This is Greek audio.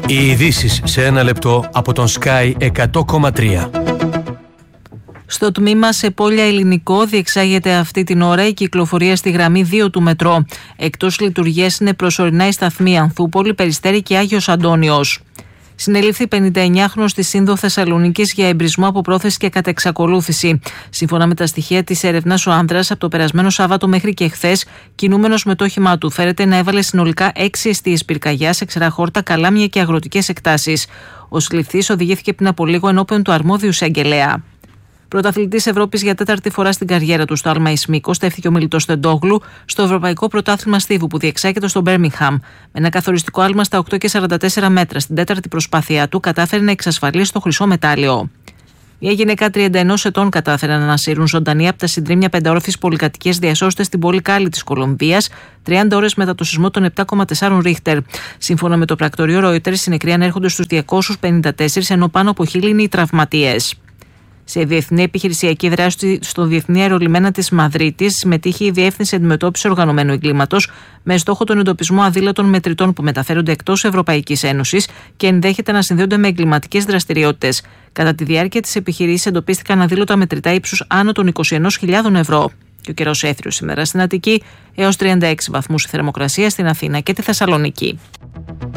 Οι ειδήσεις σε ένα λεπτό από τον Sky 100,3. Στο τμήμα σε Πόλια Ελληνικό διεξάγεται αυτή την ώρα η κυκλοφορία στη γραμμή 2 του μετρό. Εκτός λειτουργίας είναι προσωρινά οι σταθμοί Ανθούπολη, Περιστέρη και Άγιος Αντώνιος. Συνελήφθη 59χρονος στη Σύνδο Θεσσαλονίκης για εμπρισμό από πρόθεση και κατά εξακολούθηση. Σύμφωνα με τα στοιχεία της έρευνας, ο άνδρας από το περασμένο Σάββατο μέχρι και χθες, κινούμενος με το όχημά του, φέρεται να έβαλε συνολικά 6 εστίες πυρκαγιάς σε ξερά χόρτα, καλάμια και αγροτικές εκτάσεις. Ο συλληφθής οδηγήθηκε πριν από λίγο ενώπιον του αρμόδιου εισαγγελέα. Πρωταθλητής Ευρώπης για 4η φορά στην καριέρα του στο άλμα εις μήκος, στέφθηκε ο Μιλιτός Τεντόγλου στο Ευρωπαϊκό Πρωτάθλημα Στίβου που διεξάγεται στο Μπέρμιγχαμ. Με ένα καθοριστικό άλμα στα 8 και 44 μέτρα στην τέταρτη προσπάθειά του, κατάφερε να εξασφαλίσει το χρυσό μετάλλιο. Μια γυναίκα 31 ετών κατάφερε να ανασύρουν ζωντανή από τα συντρίμμια πενταόροφης πολυκατοικίας διασώστες στην πόλη Κάλλη της Κολομβίας, 30 ώρες μετά το σεισμό των 7,4 Ρίχτερ. Σύμφωνα με το πρακτορείο Reuters, οι νεκροί ανέρχονται στους 254, ενώ πάνω από 1.000 είναι οι τραυματίες. Σε διεθνή επιχειρησιακή δράση στο Διεθνή Αερολιμένα της Μαδρίτης συμμετείχε η Διεύθυνση Αντιμετώπισης Οργανωμένου Εγκλήματος με στόχο τον εντοπισμό αδήλωτων μετρητών που μεταφέρονται εκτός Ευρωπαϊκής Ένωσης και ενδέχεται να συνδέονται με εγκληματικές δραστηριότητες. Κατά τη διάρκεια της επιχειρήσης εντοπίστηκαν αδήλωτα μετρητά ύψους άνω των 21.000 ευρώ. Και ο καιρός έθριος σήμερα στην Αττική, έως 36 βαθμούς η θερμοκρασία στην Αθήνα και τη Θεσσαλονίκη.